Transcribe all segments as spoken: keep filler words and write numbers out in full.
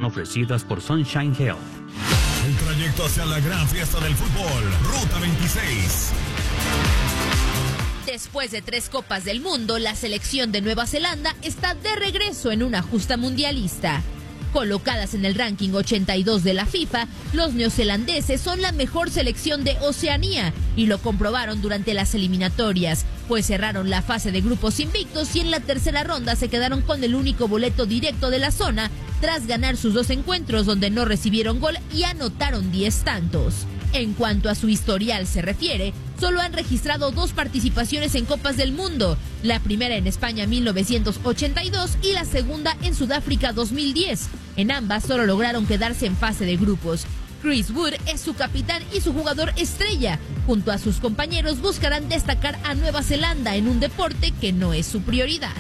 ofrecidas por Sunshine Health. El trayecto hacia la gran fiesta del fútbol, Ruta veintiséis. Después de tres Copas del Mundo, la selección de Nueva Zelanda está de regreso en una justa mundialista. Colocadas en el ranking ochenta y dos de la FIFA, los neozelandeses son la mejor selección de Oceanía y lo comprobaron durante las eliminatorias, pues cerraron la fase de grupos invictos y en la tercera ronda se quedaron con el único boleto directo de la zona tras ganar sus dos encuentros donde no recibieron gol y anotaron diez tantos. En cuanto a su historial se refiere, solo han registrado dos participaciones en Copas del Mundo, la primera en España en mil novecientos ochenta y dos y la segunda en Sudáfrica dos mil diez. En ambas solo lograron quedarse en fase de grupos. Chris Wood es su capitán y su jugador estrella. Junto a sus compañeros buscarán destacar a Nueva Zelanda en un deporte que no es su prioridad.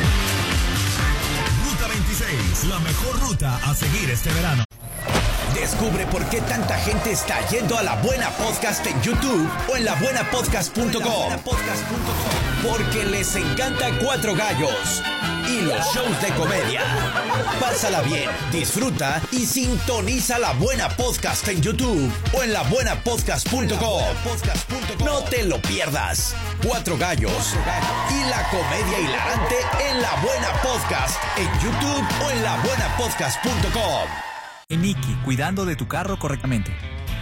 Ruta veintiséis, la mejor ruta a seguir este verano. Descubre por qué tanta gente está yendo a La Buena Podcast en YouTube o en la buena podcast punto com. Porque les encanta Cuatro Gallos y los shows de comedia. Pásala bien, disfruta y sintoniza La Buena Podcast en YouTube o en la buena podcast punto com. No te lo pierdas. Cuatro Gallos y la comedia hilarante en La Buena Podcast en YouTube o en la buena podcast punto com. Nikki, cuidando de tu carro correctamente.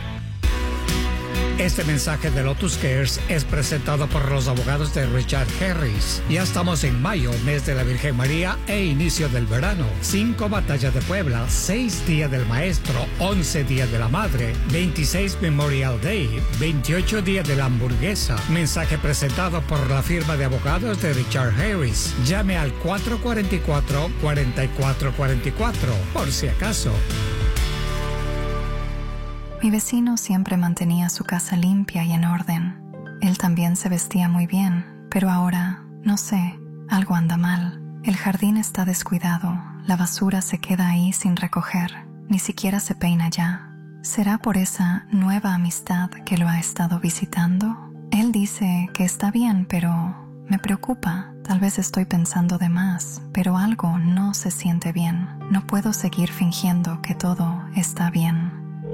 Este mensaje de Lotus Cares es presentado por los abogados de Richard Harris. Ya estamos en mayo, mes de la Virgen María e inicio del verano. Cinco batallas de Puebla, seis días del maestro, once días de la madre, veintiséis Memorial Day, veintiocho días de la hamburguesa. Mensaje presentado por la firma de abogados de Richard Harris. Llame al cuatro cuatro cuatro, cuatro cuatro cuatro cuatro, por si acaso. Mi vecino siempre mantenía su casa limpia y en orden. Él también se vestía muy bien, pero ahora, no sé, algo anda mal. El jardín está descuidado, la basura se queda ahí sin recoger, ni siquiera se peina ya. ¿Será por esa nueva amistad que lo ha estado visitando? Él dice que está bien, pero me preocupa. Tal vez estoy pensando de más, pero algo no se siente bien. No puedo seguir fingiendo que todo está bien.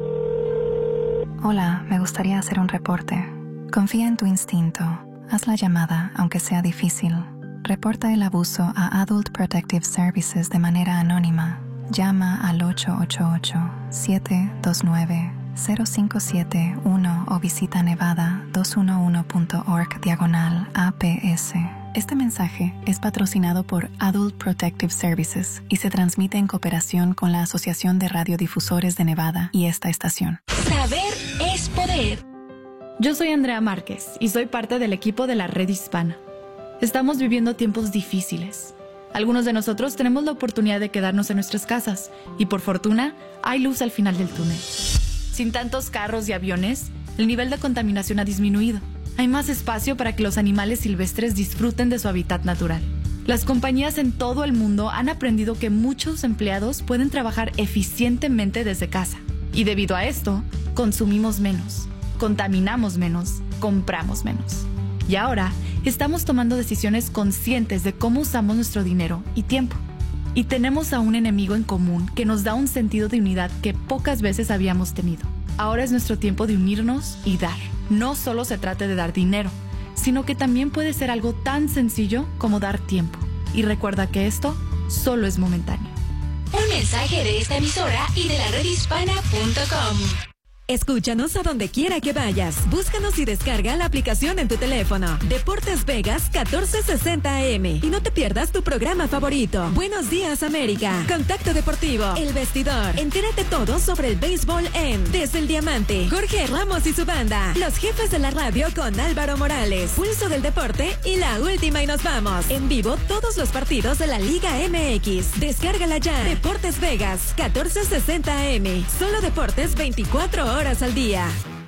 Hola, me gustaría hacer un reporte. Confía en tu instinto. Haz la llamada, aunque sea difícil. Reporta el abuso a Adult Protective Services de manera anónima. Llama al ocho ocho ocho, siete dos nueve, cero cinco siete uno o visita nevada dos uno uno punto org diagonal A P S. Este mensaje es patrocinado por Adult Protective Services y se transmite en cooperación con la Asociación de Radiodifusores de Nevada y esta estación. Saber es poder. Yo soy Andrea Márquez y soy parte del equipo de la Red Hispana. Estamos viviendo tiempos difíciles. Algunos de nosotros tenemos la oportunidad de quedarnos en nuestras casas y por fortuna hay luz al final del túnel. Sin tantos carros y aviones, el nivel de contaminación ha disminuido. Hay más espacio para que los animales silvestres disfruten de su hábitat natural. Las compañías en todo el mundo han aprendido que muchos empleados pueden trabajar eficientemente desde casa. Y debido a esto, consumimos menos, contaminamos menos, compramos menos. Y ahora, estamos tomando decisiones conscientes de cómo usamos nuestro dinero y tiempo. Y tenemos a un enemigo en común que nos da un sentido de unidad que pocas veces habíamos tenido. Ahora es nuestro tiempo de unirnos y dar. No solo se trata de dar dinero, sino que también puede ser algo tan sencillo como dar tiempo. Y recuerda que esto solo es momentáneo. Un mensaje de esta emisora y de la red hispana punto com. Escúchanos a donde quiera que vayas. Búscanos y descarga la aplicación en tu teléfono. Deportes Vegas catorce sesenta A M. Y no te pierdas tu programa favorito. Buenos días, América. Contacto Deportivo. El Vestidor. Entérate todo sobre el béisbol en Desde el Diamante. Jorge Ramos y su banda. Los Jefes de la Radio con Álvaro Morales. Pulso del Deporte y La Última y nos vamos. En vivo todos los partidos de la Liga M X. Descárgala ya. Deportes Vegas catorce sesenta A M. Solo deportes veinticuatro horas. horas al día.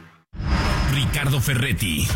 Ricardo Ferretti,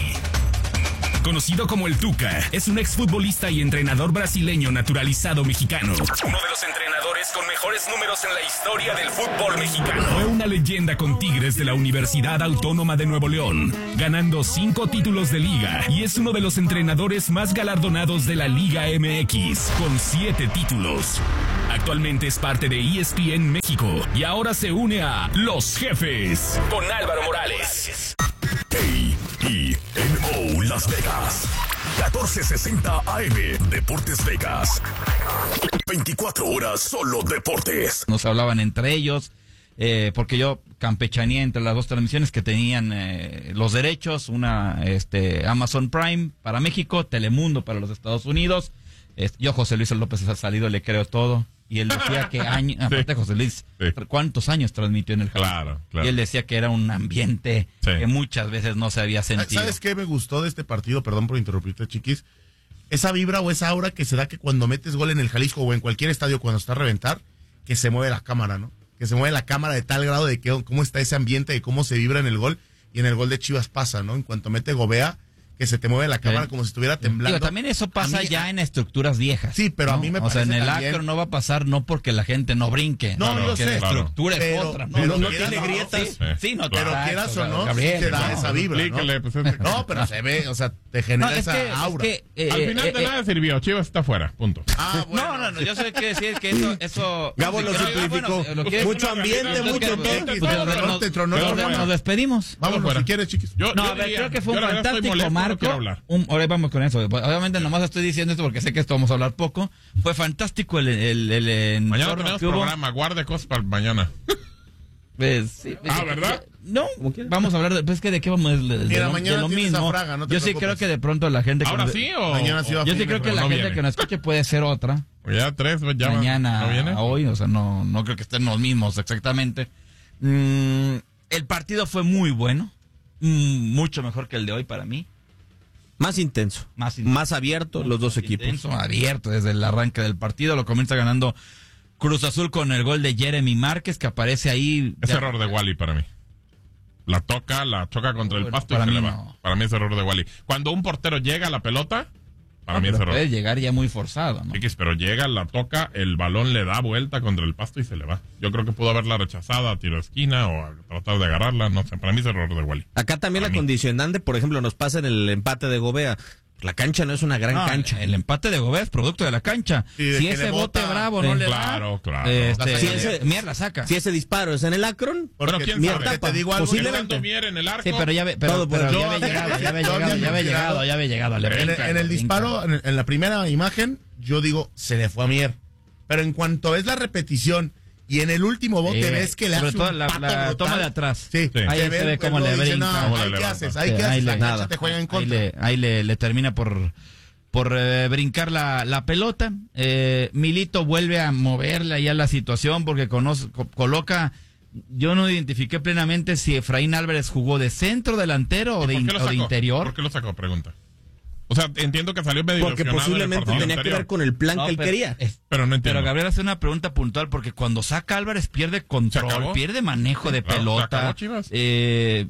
conocido como el Tuca, es un exfutbolista y entrenador brasileño naturalizado mexicano. Uno de los entrenadores con mejores números en la historia del fútbol mexicano. Fue una leyenda con Tigres de la Universidad Autónoma de Nuevo León, ganando cinco títulos de liga, y es uno de los entrenadores más galardonados de la Liga M X, con siete títulos. Actualmente es parte de E S P N México y ahora se une a Los Jefes con Álvaro Morales. A E N O Las Vegas. catorce sesenta A M Deportes Vegas. veinticuatro horas solo deportes. Nos hablaban entre ellos, eh, porque yo campechaneé entre las dos transmisiones que tenían eh, los derechos, una este Amazon Prime para México, Telemundo para los Estados Unidos. Eh, yo, José Luis López ha salido, le creo todo. Y él decía que años, sí. aparte José Luis, sí. ¿cuántos años transmitió en el Jalisco? Claro, claro. Y él decía que era un ambiente sí. que muchas veces no se había sentido. ¿Sabes qué me gustó de este partido? Perdón por interrumpirte, chiquis. Esa vibra o esa aura que se da que cuando metes gol en el Jalisco o en cualquier estadio cuando está a reventar, que se mueve la cámara, ¿no? Que se mueve la cámara de tal grado de que cómo está ese ambiente, de cómo se vibra en el gol. Y en el gol de Chivas pasa, ¿no? En cuanto mete Gobea, que se te mueve la cámara sí. como si estuviera temblando. Digo, también eso pasa mí, ya en estructuras viejas. Sí, pero ¿no? a mí me o parece sea, en el también... acro no va a pasar no porque la gente no brinque. No, no, yo sé. La estructura claro. es pero, otra. No, pero no tiene no, grietas. Sí, sí no, pero exacto, quieras o no, Gabriel, se da no, esa vibra, ¿no? Pues es... No, pero se ve, o sea, te genera no, es esa que, aura. Es que, eh, Al final eh, de eh, nada sirvió, Chivas está fuera, punto. Ah, bueno. No, no, no, yo sé qué decir que eso... eso Gabo lo simplificó. Mucho ambiente, mucho todo. Nos despedimos. Vámonos si quieres, chiquis. No, a ver, creo que fue un fantástico marco. Ahora vamos con eso. Obviamente nomás estoy diciendo esto porque sé que esto vamos a hablar poco. Fue fantástico el... el, el, el mañana tenemos programa, guarde cosas para mañana. Pues, sí, ah, ¿verdad? No, vamos a hablar de, pues que de qué vamos de, de, Mira, de, mañana de lo tienes mismo. a Fraga, no te yo sí preocupes. creo que de pronto la gente ¿Ahora que, sí o mañana sí va yo sí firme, creo que la no gente viene. que nos escuche puede ser otra. Ya tres ya mañana ¿no viene? a hoy, o sea, no no creo que estén los mismos exactamente. Mm, el partido fue muy bueno, mm, mucho mejor que el de hoy para mí. Más intenso, más, intenso, más abierto los dos equipos. Intenso, abierto desde el arranque del partido, lo comienza ganando Cruz Azul con el gol de Jeremy Márquez que aparece ahí. Es ya... error de Wally para mí. La toca, la choca contra bueno, el pasto y se le le no. va. Para mí es error de Wally. Cuando un portero llega a la pelota, para no, mí es error. Puede llegar ya muy forzado, ¿no? X, pero llega, la toca, el balón le da vuelta contra el pasto y se le va. Yo creo que pudo haberla rechazada a tiro de esquina o a tratar de agarrarla, no sé. Para mí es error de Wally. Acá también para la mí. condicionante, por ejemplo, nos pasa en el empate de Gobea. La cancha no es una gran no, cancha. El empate de Gobea es producto de la cancha. Sí, si ese bote bota, bravo no sí, le claro, da, claro. Este, si ese, Mier la saca. Si ese disparo es en el Akron, pero quién Mier sabe. tapa. Te digo algo, Posiblemente. Mier en el arco. Sí, pero ya, ve, pero, Todo pero puede- ya había llegado, ya había llegado, ya había llegado, ya había llegado. Le En, brinca, en el le disparo, en, en la primera imagen, yo digo, se le fue a Mier. Pero en cuanto ves la repetición y en el último bote Sí, ves que le sobre hace todo un la, pato la brutal. toma de atrás. Sí, Sí. Ahí se ve cómo le dice, brinca. no, cómo ahí le qué levanta. haces, ahí Sí, qué ahí haces, le- la nada. cancha te juega en Ahí contra. le, ahí le, le termina por, por eh, brincar la, la pelota. Eh, Milito vuelve a moverle ahí a la situación porque conoce, co- coloca... Yo no identifiqué plenamente si Efraín Álvarez jugó de centro delantero o de, ¿Por in- qué lo o de sacó? interior. ¿Por qué lo sacó? Pregunta. O sea, entiendo que salió medio Porque ilusionado en el posiblemente partido tenía que anterior. ver con el plan No, que él pero- quería. es- Pero no entiendo. Pero Gabriel hace una pregunta puntual porque cuando saca Álvarez pierde ¿Se control, acabó? pierde manejo de Claro, ¿se pelota. acabó, Chivas? Eh,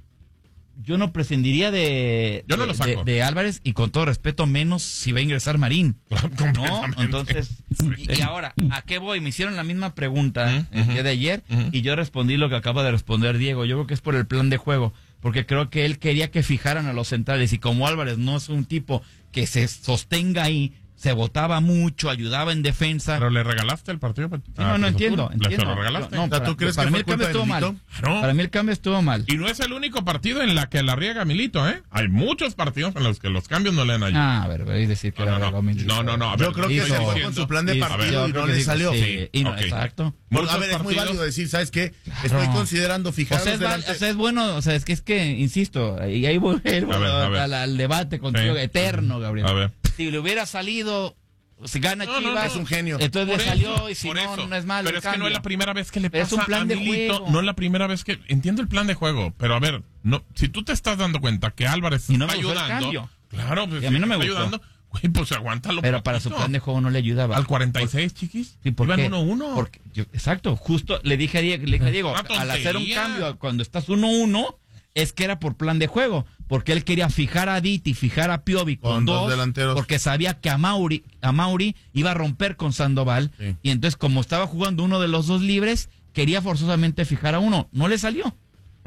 yo no prescindiría de, Yo no de, lo saco. de- de Álvarez y con todo respeto menos si va a ingresar Marín. ¿No? Completamente. Entonces, y, y ahora, ¿a qué voy? Me hicieron la misma pregunta Ujú, el día de ayer ujú. y yo respondí lo que acaba de responder Diego. Yo creo que es por el plan de juego, porque creo que él quería que fijaran a los centrales y como Álvarez no es un tipo que se sostenga ahí, se botaba mucho, ayudaba en defensa. Pero le regalaste el partido. Sí, no, no entiendo, ¿Le entiendo. se lo regalaste? No, O sea, para, ¿tú crees para que mí fue el cambio culpa estuvo de mal. Milito? No. Para mí el cambio estuvo mal. Y no es el único partido en la que la riega Milito, ¿eh? Hay muchos partidos en los que los cambios no le han ayudado. Ah, a ver, voy a decir que No, era no, algo no. Milito. No, no, no, a ver, Yo creo que hizo- se fue con su plan de hizo- partido yo y creo no que le sí, salió. sí, y no, Ok. exacto. Muchos A ver, es muy partidos- válido decir, ¿sabes qué? Claro. Estoy considerando O fijarnos sea, es, val- delante. o sea, es bueno, o sea, es que es que, insisto, y ahí voy a ir A ver, a ver. al, al debate contigo Sí. eterno, Gabriel. A ver. Si le hubiera salido, si gana No, no, Chivas, no. Es un genio. entonces Por le eso, salió y si por no, eso. no es malo. Pero el es que no cambio. es la primera vez que le Es pasa un plan a de Milito. juego. No es la primera vez que... Entiendo el plan de juego, pero a ver, no, si tú te estás dando cuenta que Álvarez Y no está me gustó el ayudando... cambio. Claro, pues Y a mí no si me está gustó. ayudando, güey, pues aguántalo. Pero para su poquito. plan de juego no le ayudaba. Al cuarenta y seis, chiquis. Sí, ¿por Iban qué? uno uno. Porque yo- exacto, justo le dije a Diego, le dije a Diego, Una al hacer un tontería. cambio cuando estás uno uno, es que era por plan de juego, porque él quería fijar a Diti, fijar a Piovi con, Con dos dos, delanteros. porque sabía que a Mauri, a Mauri iba a romper con Sandoval, Sí. y entonces como estaba jugando uno de los dos libres, quería forzosamente fijar a uno, no le salió.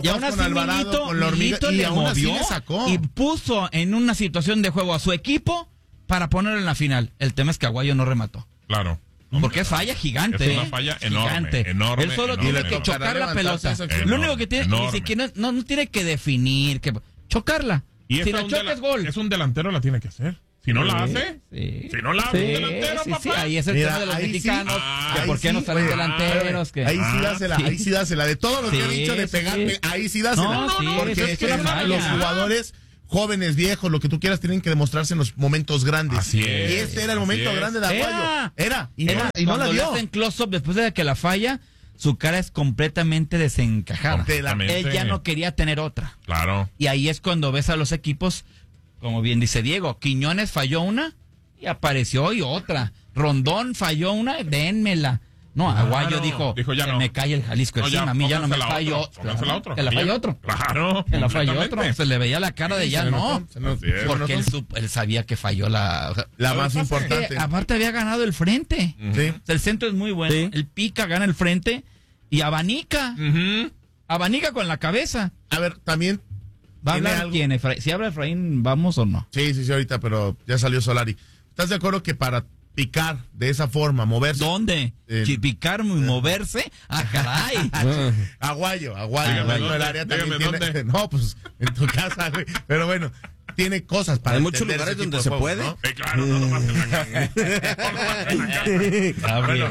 lo y aún juegas así con Alvarado, Milito, con la hormiga, Milito y le aún así movió le sacó. y puso en una situación de juego a su equipo para ponerlo en la final. El tema es que Aguayo no remató. Claro. Porque es falla gigante. Es una falla enorme, gigante. enorme, Él solo enorme, tiene que enorme. chocar la pelota. Enorme, Lo único que tiene, ni enorme. siquiera no, no tiene que definir, que chocarla. Y si esta la un choca dela- es gol. Es un delantero, la tiene que hacer. Si no la hace, sí. si no la hace Sí, delantero, sí, papá. sí, ahí es el Mira, tema de los ahí sí. mexicanos, Ah, que ahí por qué sí, no salen güey. delanteros, que... Ahí sí Ah, dásela, sí. ahí sí dásela. De todo lo que Sí, ha dicho de sí. pegarme, ahí sí dásela. No, sí, porque eso es es que una los falla. jugadores jóvenes, viejos, lo que tú quieras, tienen que demostrarse en los momentos grandes. Así es, y este era el así momento es. grande de Aguayo. Era. Era. Y no, Era, y no la cuando dio. le hacen close-up después de que la falla, su cara es completamente desencajada. Completamente. Él ya no quería tener otra. Claro. Y ahí es cuando ves a los equipos, como bien dice Diego, Quiñones falló una y apareció y otra. Rondón falló una, dénmela. No, Claro. Aguayo dijo, Dijo, ya se no. me cae el Jalisco No, ya, encima, a mí ya no me póngansela falló. otro, póngansela otro. Que la Y falló ya. otro. Claro. Que la falló otro. completamente. Se le veía la cara de Sí, ya se no. notó, se notó. Así es. Porque él, sup- él sabía que falló la... La más pase. importante. Que aparte había ganado el frente. Sí. O sea, el centro es muy bueno. Sí. El pica, gana el frente y abanica. Ujú. Abanica con la cabeza. A ver, también. ¿Va a ¿tiene hablar algo? quién? Efraín? Si habla Efraín, ¿vamos o no? Sí, sí, sí, ahorita, pero ya salió Solari. ¿Estás de acuerdo que para picar de esa forma, moverse? ¿Dónde? El- Si picar y moverse. ¡Ah, caray! Aguayo, Aguayo, Dígame dentro del dónde, área también dígame tiene. dónde. No, pues en tu casa, güey. Pero bueno, tiene cosas para Hay muchos entender lugares ese tipo donde de se juegos, puede. ¿no? Eh, claro, no nomás en la casa. No nomás en la casa. Gabriel.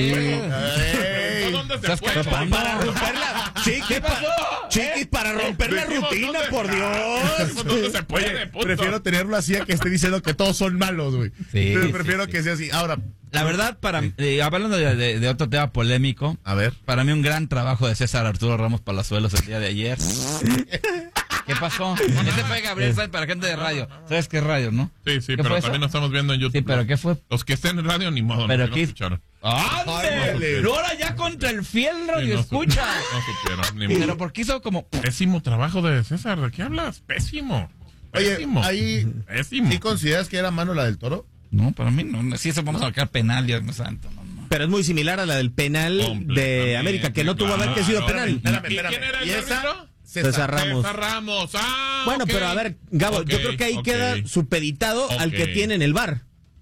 Ey. ¿Dónde se ¿Estás puede? cachapando? Para romperla. Chiqui, pa- Chiqui, para romper la Dijimos, rutina, ¿dónde- por Dios. ¿Dónde se puede? Oye, punto. prefiero tenerlo así a que esté diciendo que todos son malos, güey. Sí, Pero sí, prefiero sí. que sea así. Ahora, La verdad, para eh, hablando de, de- de otro tema polémico, a ver. para mí un gran trabajo de César Arturo Ramos Palazuelos el día de ayer. ¿Qué pasó? Ese fue Gabriel Sáenz para gente de radio. ¿Sabes qué es radio, no? Sí, sí, ¿Qué pero fue también eso? nos estamos viendo en YouTube. Sí, pero ¿qué fue? Los que estén en radio, ni modo. Pero no, aquí- no escucharon. ¡Ande! no, Ahora ya contra el fiel radio Sí, no escucha. sup- No supieron, ni modo. Pero porque hizo como... Pésimo trabajo de César. ¿De qué hablas? Pésimo. Oye, Pésimo. ahí. Pésimo. ¿Sí consideras que era mano la del Toro? No, para mí no. Si eso vamos a sacar penal, Dios mío santo. No, no. Pero es muy similar a la del penal de Completamente, América, que no tuvo claro. haber que sido penal. Espérame, ¿Y espérame. quién era el ¿Y esa? árbitro? César Ramos. César Ramos. Ah, Bueno, ok. pero a ver, Gabo, yo Ok, creo que ahí ok. queda supeditado al que Ok. tiene en el bar.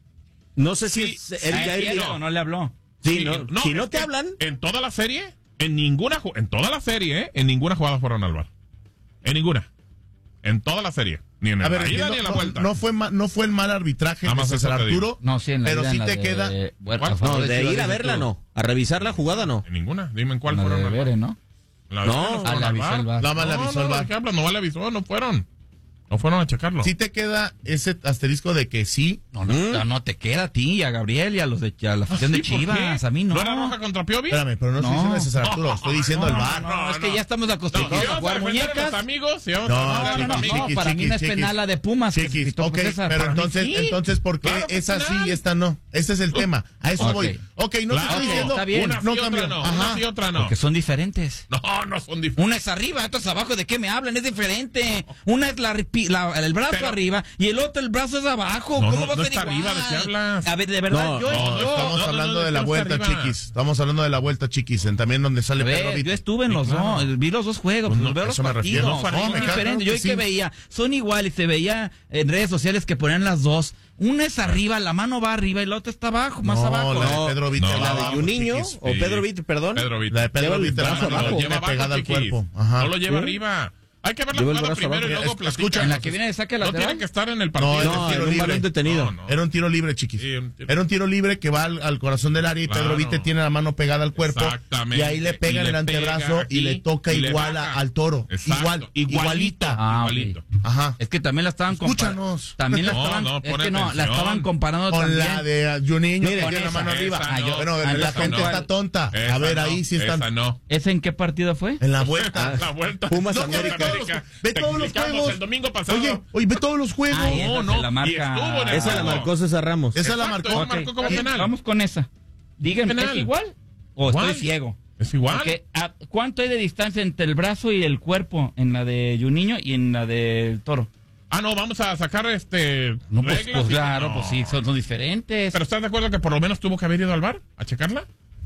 No sé si es el ¿A Jair él Díaz- o no le habló? Sí, no, si no es te que hablan, En toda la serie, en ninguna ju- en toda la serie, ¿eh? En ninguna jugada fueron al bar. En ninguna. En toda la serie. Ni en A la ver, ida entiendo, ni en la no, vuelta. no fue ma- no fue el mal arbitraje Nada de más César eso te digo. Arturo. No, sí, en la pero ida, sí en la te de- queda. Bueno, ¿Cuál? a favor no, de Chivas, ir a dices verla tú. no, a revisar la jugada no. En ninguna. Dime en cuál En la fueron de al bar. Bere, ¿no? La No, de Bere ah, fueron la al avisó el bar. Nada más le No, avisó no, el ¿de bar. qué hablas? No le avisó, no fueron. No fueron a checarlo. Sí te queda ese asterisco de que sí. No, no, no te queda a ti, a Gabriel y a los de a la afición ¿Ah, de sí? ¿Por Chivas. qué? A mí no. ¿No era roja contra Piovi? Espérame, pero no, estoy No. diciendo de César Arturo, estoy diciendo el bar. No, no, es que no. ya estamos No, acostumbrados si a vamos jugar defender a muñecas. los amigos, si vamos No, a defender a No, los no, no, amigos. no, chiquis, para mí no es chiquis, penal la de Pumas. que se Chiquis, quitó ok, por César. pero Para mí entonces, sí. entonces, ¿por qué Claro que esa es sí penal. y esta no? Ese es el tema. A eso Ok. voy. Ok, no Claro, te estoy diciendo. está bien. Una no sí, cambió. otra no. Ajá. Una sí, otra no. Porque son diferentes. No, no son diferentes. Una es arriba, otra es abajo. ¿De qué me hablan? Es diferente. Una es la, ripi- la- el brazo Pero- arriba y el otro el brazo es abajo. No, ¿Cómo no, va a no ser está igual? arriba, ¿de qué hablas? A ver, de verdad, No, yo... No, yo- estamos no, no, hablando no, de la no, vuelta, está arriba. chiquis. Estamos hablando de la vuelta, chiquis. En también donde sale A ver, Pedro Vito. yo estuve en Sí, los claro. dos, vi los dos juegos, Pues no, veo a los eso me refiero. partidos, No, son me diferentes. claro Yo que hoy que sí. veía, son iguales, se veía en redes sociales que ponían las dos. Una es arriba, la mano va arriba y la otra está abajo, más No, abajo. la de No, Pedro Vito. no, La abajo, de Juninho chiquis. o Sí. Pedro Vito, perdón. Pedro Vito. La de Pedro Lleva el Vito, la brazo mano abajo. lo Lleva tiene abajo, pegada al chiquis. cuerpo. Ajá. No lo lleva ¿Sí? arriba. Hay que ver la Lleva el jugada brazo primero y abajo. luego Es- platica. escucha, En la que viene de saque No lateral. tiene que estar en el No, partido. era No, un tiro en un libre. balón detenido. No, no. Era un tiro libre, chiquis. Sí, un tiro- Era un tiro libre que va al, al corazón del área y Claro. Pedro Vite tiene la mano pegada al cuerpo. Exactamente. Y ahí le pega Y en le el antebrazo pega y aquí, le toca y le igual a- baja. al toro. Exacto. Igual, Igualito. igualita. Ah, ok. Igualito. Ajá. Es que también la estaban comparando. Escúchanos. También la No, estaban, no, es pon que no, la atención. estaban comparando Con también. la de Juninho que Con tiene la esa, mano esa arriba. no. Bueno, Ah, la esa gente no. está tonta. Esa A ver, no, ahí sí están. Esa no. ¿Ese en qué partido fue? En la vuelta. La vuelta. Pumas No, América. América. Ve Te todos los criticamos juegos. el domingo pasado. Oye, oye, ve todos los juegos. Ah, esa no, se no. la Y marca. estuvo en el Esa la juego. marcó César Ramos. Esa la Exacto, marcó. esa marcó como Ok, penal. vamos con esa. Díganme, Penal. ¿es igual? ¿O Igual. estoy ciego? Es igual. Porque, ¿a ¿cuánto hay de distancia entre el brazo y el cuerpo en la de Juninho y en la del Toro? Ah, no, vamos a sacar este. No, pues, reglas pues y- claro, no. pues sí, son, son diferentes. Pero ¿estás de acuerdo que por lo menos tuvo que haber ido al bar a checarla?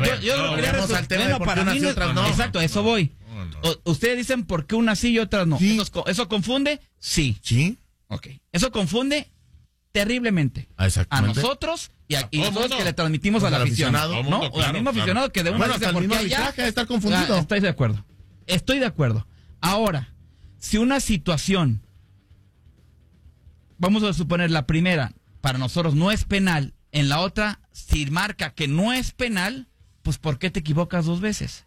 ver, yo, yo no, lo quería vamos al tema de por qué para unas mí sí, no- otras no. Exacto, a eso voy. O- ustedes dicen por qué unas sí y otras no. Sí. ¿Eso, es co- ¿Eso confunde? Sí. ¿Sí? Ok. Eso confunde terriblemente. Ah, A exactamente. nosotros y a, y todo nosotros mundo. que le transmitimos Pues a la al afición. aficionado. Todo ¿No? mundo, O al claro, mismo claro. aficionado que de una Bueno, dice hasta el por mismo qué allá- arbitraje ha de estar confundido. Ah, estoy de acuerdo. Estoy de acuerdo. Ahora, si una situación, vamos a suponer la primera, para nosotros no es penal en la otra, si marca que no es penal, pues ¿por qué te equivocas dos veces?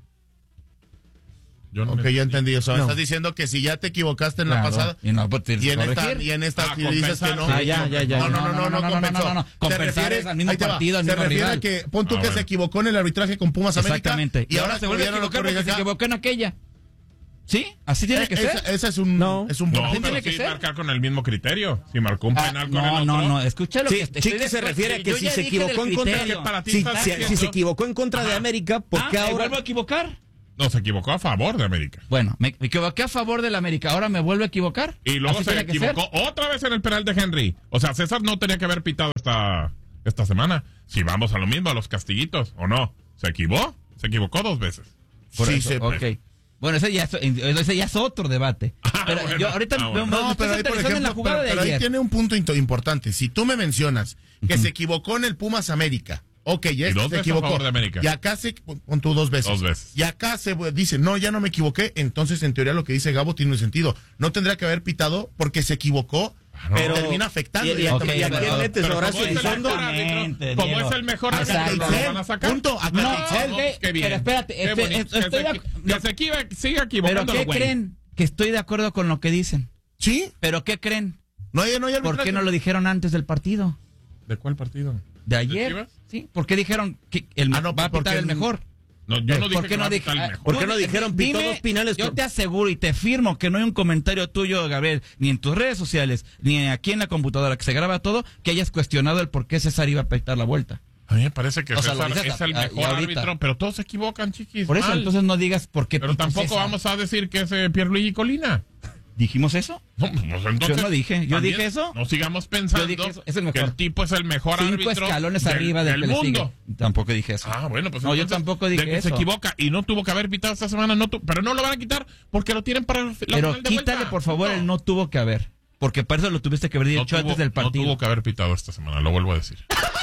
Yo no ok, ya entendí. O sea, no. Estás diciendo que si ya te equivocaste en claro, la pasada y, no, pues y, en esta, y en esta ah, y dices que no. Ah, ya, ya, ya. No, no, no, no, no, no, no, no, no. Compensar es al mismo partido, al mismo rival. Se refiere rival. a que pon tú ah, que bueno. se equivocó en el arbitraje con Pumas América. Exactamente. Y, y ahora se vuelve a equivocar porque se equivocó en aquella. ¿Sí? ¿Así tiene eh, que esa, ser? Ese es un no, es un no, punto. pero sí marcar con el mismo criterio. Si marcó un penal ah, con no, el otro. No, no, escucha lo sí, que estoy Chiqui se refiere a que si se equivocó en contra si, si, si se equivocó en contra de América, ¿por qué ahora vuelvo a equivocar? No, se equivocó a favor de América. Bueno, me, me equivoqué a favor del América, ahora me vuelvo a equivocar. Y luego se equivocó otra vez en el penal de Henry. O sea, César no tenía que haber pitado esta, esta semana. Si vamos a lo mismo, a los castiguitos, ¿o no? ¿Se equivocó? Se equivocó dos veces. Por sí, eso, se... ok. Bueno, ese ya, es, ese ya es otro debate. Ah, pero bueno, yo ahorita ah, bueno. No, pero ahí, por ejemplo, en la jugada pero, de pero ahí tiene un punto importante. Si tú me mencionas que uh-huh. se equivocó en el Pumas América, ok, ya y dos se veces equivocó. A favor de América. Y acá se con tú dos veces. Dos veces. Y acá se dice, no, ya no me equivoqué. Entonces, en teoría, lo que dice Gabo tiene un sentido. No tendría que haber pitado porque se equivocó. No. Pero termina afectando. Y, y, okay, ¿y a quién metes Horacio Elizondo? Como es el mejor árbitro, ¿lo van a sacar? Punto. A no, okay, pero espérate. Este, este, estoy que se, que se equiva, siga equivocando. ¿Pero qué güey. creen? Que estoy de acuerdo con lo que dicen. ¿Sí? ¿Pero qué creen? No hay, no hay ¿Por qué no lo dijeron antes del partido? ¿De cuál partido? ¿De ayer? ¿De sí. ¿Por qué dijeron que el ah, no, va a pitar el mejor? No, yo no dije ¿Por qué no, dije, mejor. ¿Por qué no dijeron pitó dos penales? Yo te aseguro y te firmo que no hay un comentario tuyo, Gabriel, ni en tus redes sociales, ni aquí en la computadora que se graba todo, que hayas cuestionado el por qué César iba a pitar la vuelta. A mí me parece que o César sea, es el mejor árbitro, pero todos se equivocan, chiquis. Por eso, mal. Entonces no digas por qué. Pero tampoco César. Vamos a decir que es eh, Pierluigi Colina. ¿Dijimos eso? No, pues entonces, yo no dije. ¿Yo dije eso? No sigamos pensando es el mejor. que el tipo es el mejor Cinco árbitro escalones del, arriba del, del mundo. Sigue. Tampoco dije eso. Ah, bueno, pues no, yo tampoco dije de que eso. Se equivoca y no tuvo que haber pitado esta semana, no tu, pero no lo van a quitar porque lo tienen para la Pero final de quítale, vuelta. por favor, no. el no tuvo que haber. Porque para eso lo tuviste que haber dicho no tuvo, antes del partido. No tuvo que haber pitado esta semana, lo vuelvo a decir.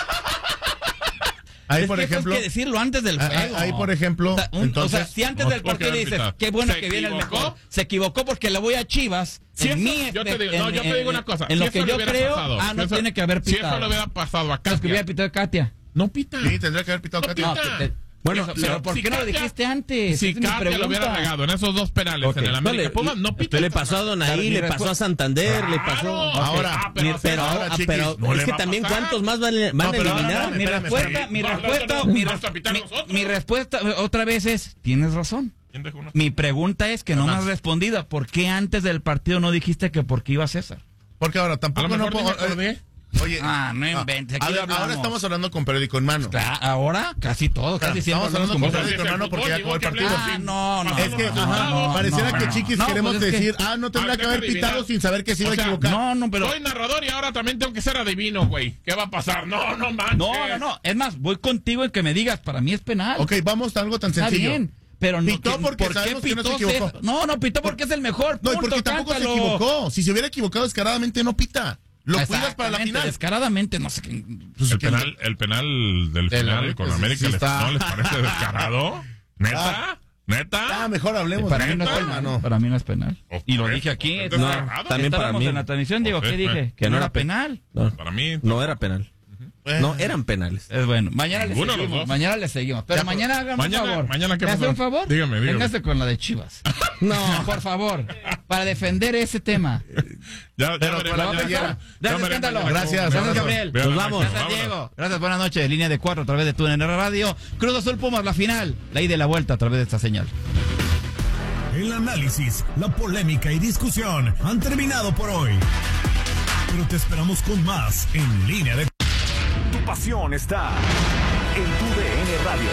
Ahí, es por que ejemplo, hay que decirlo antes del juego. Ahí, ahí por ejemplo, o sea, un, entonces, o sea, si antes del partido dices, qué bueno que viene el mejor, se equivocó porque le voy a Chivas. Si en eso, mi, yo te digo, en, no, yo te digo una cosa. En si lo que yo creo, pasado, ah, no si tiene eso, que haber pitado. Si eso le hubiera pasado a Katia. Es que hubiera pitado Katia. No pita. Sí, tendría que haber pitado no Katia. Pita. No, te, bueno, eso, pero ¿por si qué no Katia, lo dijiste antes? Si Katia lo hubiera regado en esos dos penales okay. en el América Pumas, no pita. Esto le pasó a Donaí, le pasó a Santander, claro. le pasó... Ahora, ah, pero, pero, ahora, ah, pero no es que también cuántos más van, van no, a eliminar. Mi respuesta, mi respuesta, mi respuesta otra vez es, tienes razón. Mi pregunta es que no me has respondido. ¿Por qué antes del partido no dijiste que por qué iba César? Porque ahora tampoco no puedo... Oye, ah, no inventes. Ah, ver, ahora estamos hablando con periódico en mano. Claro, ahora casi todo, casi siempre. Estamos hablando con periódico en mano porque ya acabó el partido. Ah, no, no. Es que no, ajá, no, pareciera no, que no, Chiquis no, queremos pues decir, que, ah, no tendría que haber pitado sin saber que se iba o sea, a equivocar. No, no, pero. Soy narrador y ahora también tengo que ser adivino, güey. ¿Qué va a pasar? No, no manches. No, no, no. Es más, voy contigo en que me digas, para mí es penal. Ok, vamos a algo tan Está sencillo. Bien. Pero no, pitó porque ¿por sabemos que no se equivocó. No, no, pitó porque es el mejor. No, y porque tampoco se equivocó. Si se hubiera equivocado descaradamente, no pita. Lo cuidas para la final. Descaradamente, no sé qué. Pues el, penal, el penal del final el, con pues, América, sí les, ¿no les parece descarado? ¿Neta? Ah, ¿Neta? Ah, mejor hablemos. Para mí no es penal. No. Para mí no es penal. Okay. Y lo dije aquí. No, también para mí. En la transmisión, digo, ¿qué dije? Que no era penal. No, para mí. No era penal. No, eran penales. Es bueno. Mañana le seguimos. Mañana le seguimos. Pero ya, mañana hágame un favor. Mañana ¿qué ¿Me hace un favor? Dígame, dígame. Véngase con la de Chivas. No, por favor. Para defender ese tema. Ya, ya, pero, ya, ya, ya, ya, Gracias, Escándalo. Gracias, gracias, Gabriel. Nos vamos. Gracias, Diego. Gracias, buenas noches. Línea de cuatro a través de tu N R Radio. Cruz Azul Pumas, la final. La ida y la vuelta a través de esta señal. El análisis, la polémica y discusión han terminado por hoy. Pero te esperamos con más en Línea de... Tu pasión está en tu D N Radio.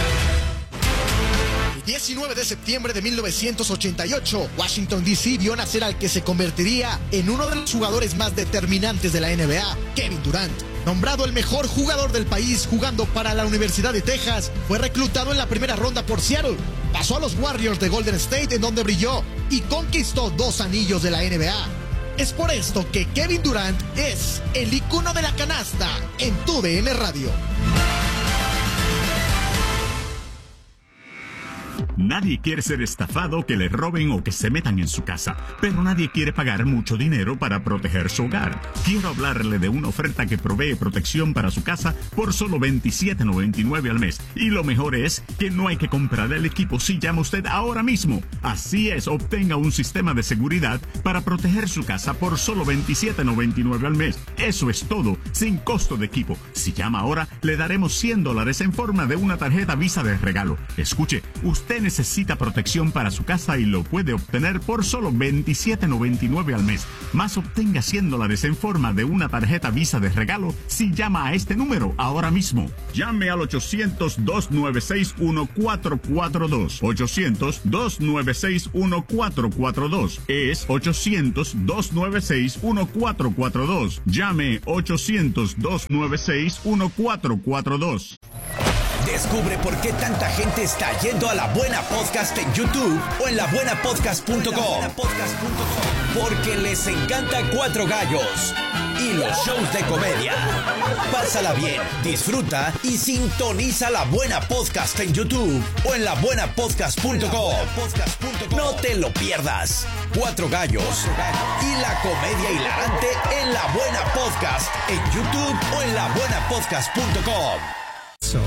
El diecinueve de septiembre de mil novecientos ochenta y ocho, Washington D C vio nacer al que se convertiría en uno de los jugadores más determinantes de la N B A, Kevin Durant. Nombrado el mejor jugador del país jugando para la Universidad de Texas, fue reclutado en la primera ronda por Seattle. Pasó a los Warriors de Golden State, en donde brilló y conquistó dos anillos de la N B A. Es por esto que Kevin Durant es el icono de la canasta en tu D N Radio. Nadie quiere ser estafado, que le roben o que se metan en su casa, pero nadie quiere pagar mucho dinero para proteger su hogar. Quiero hablarle de una oferta que provee protección para su casa por solo veintisiete noventa y nueve al mes. Y lo mejor es que no hay que comprar el equipo si llama usted ahora mismo. Así es, obtenga un sistema de seguridad para proteger su casa por solo veintisiete noventa y nueve al mes. Eso es todo, sin costo de equipo. Si llama ahora, le daremos cien dólares en forma de una tarjeta Visa de regalo. Escuche, usted necesita protección para su casa y lo puede obtener por solo veintisiete noventa y nueve al mes. Más obtenga cien dólares en forma de una tarjeta Visa de regalo si llama a este número ahora mismo. Llame al ochocientos, dos nueve seis, uno cuatro cuatro dos. ochocientos, dos nueve seis, uno cuatro cuatro dos. Es ochocientos, dos nueve seis, uno cuatro cuatro dos. Llame ochocientos, dos nueve seis, uno cuatro cuatro dos. Descubre por qué tanta gente está yendo a La Buena Podcast en YouTube o en la buena podcast punto com. Porque les encanta Cuatro Gallos y los shows de comedia. Pásala bien, disfruta y sintoniza La Buena Podcast en YouTube o en la buena podcast punto com. No te lo pierdas. Cuatro Gallos y la comedia hilarante en La Buena Podcast en YouTube o en la buena podcast punto com. So.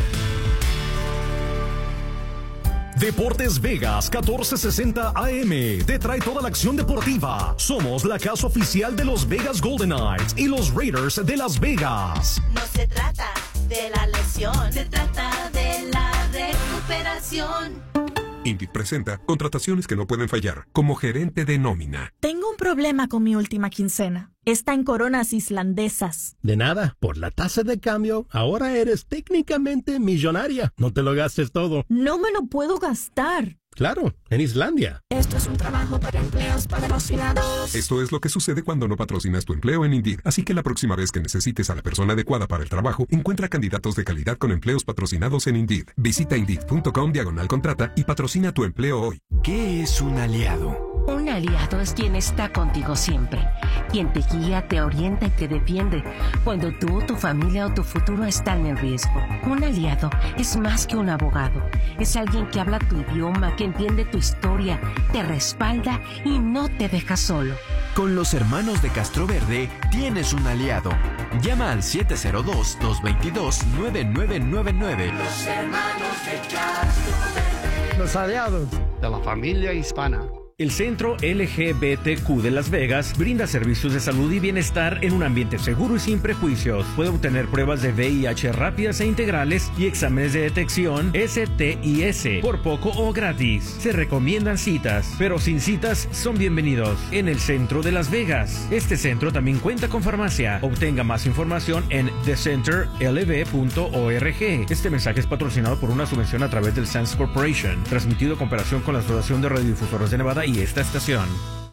Deportes Vegas catorce sesenta A M te trae toda la acción deportiva. Somos la casa oficial de los Vegas Golden Knights y los Raiders de Las Vegas. No se trata de la lesión, se trata de la recuperación. Indeed presenta contrataciones que no pueden fallar como gerente de nómina. Tengo un problema con mi última quincena. Está en coronas islandesas. De nada, por la tasa de cambio, ahora eres técnicamente millonaria. No te lo gastes todo. No me lo puedo gastar. Claro, en Islandia. Esto es un trabajo para empleos patrocinados. Esto es lo que sucede cuando no patrocinas tu empleo en Indeed. Así que la próxima vez que necesites a la persona adecuada para el trabajo, encuentra candidatos de calidad con empleos patrocinados en Indeed. Visita Indeed punto com diagonal contrata y patrocina tu empleo hoy. ¿Qué es un aliado? Un aliado es quien está contigo siempre, quien te guía, te orienta y te defiende cuando tú, tu familia o tu futuro están en riesgo. Un aliado es más que un abogado, es alguien que habla tu idioma, que entiende tu historia, te respalda y no te deja solo. Con los hermanos de Castroverde tienes un aliado. Llama al siete cero dos, dos dos dos, nueve nueve nueve nueve. Los hermanos de Castroverde. Los aliados de la familia hispana. El Centro L G B T Q de Las Vegas brinda servicios de salud y bienestar en un ambiente seguro y sin prejuicios. Puede obtener pruebas de V I H rápidas e integrales y exámenes de detección S T I S por poco o gratis. Se recomiendan citas, pero sin citas son bienvenidos en el Centro de Las Vegas. Este centro también cuenta con farmacia. Obtenga más información en the center l v punto org. Este mensaje es patrocinado por una subvención a través del Sands Corporation, transmitido en cooperación con la Asociación de Radiodifusoras de Nevada y esta estación.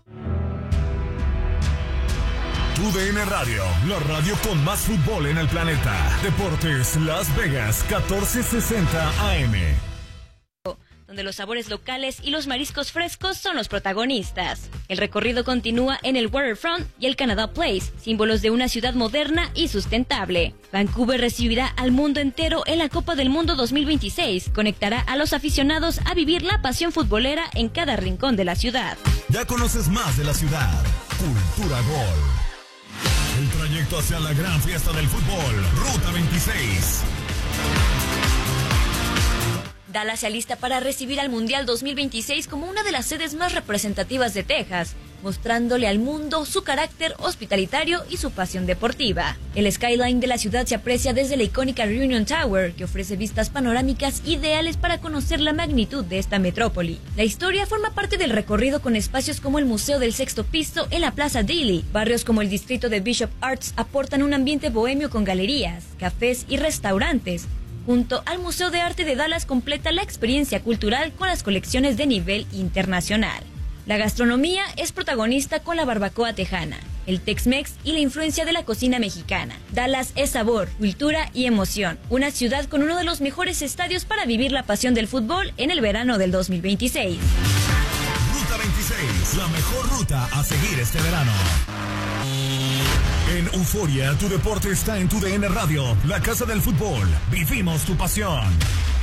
Tu D N Radio, la radio con más fútbol en el planeta. Deportes Las Vegas, catorce sesenta A M. Donde los sabores locales y los mariscos frescos son los protagonistas. El recorrido continúa en el Waterfront y el Canada Place, símbolos de una ciudad moderna y sustentable. Vancouver recibirá al mundo entero en la Copa del Mundo dos mil veintiséis. Conectará a los aficionados a vivir la pasión futbolera en cada rincón de la ciudad. Ya conoces más de la ciudad. Cultura Gol. El trayecto hacia la gran fiesta del fútbol. Ruta veintiséis. Dallas se alista para recibir al Mundial dos mil veintiséis como una de las sedes más representativas de Texas, mostrándole al mundo su carácter hospitalitario y su pasión deportiva. El skyline de la ciudad se aprecia desde la icónica Reunion Tower, que ofrece vistas panorámicas ideales para conocer la magnitud de esta metrópoli. La historia forma parte del recorrido con espacios como el Museo del Sexto Piso en la Plaza Daly. Barrios como el distrito de Bishop Arts aportan un ambiente bohemio con galerías, cafés y restaurantes. Junto al Museo de Arte de Dallas completa la experiencia cultural con las colecciones de nivel internacional. La gastronomía es protagonista con la barbacoa tejana, el Tex-Mex y la influencia de la cocina mexicana. Dallas es sabor, cultura y emoción. Una ciudad con uno de los mejores estadios para vivir la pasión del fútbol en el verano del dos mil veintiséis. Ruta veintiséis, la mejor ruta a seguir este verano. En Euforia, tu deporte está en tu D N Radio, la casa del fútbol. Vivimos tu pasión.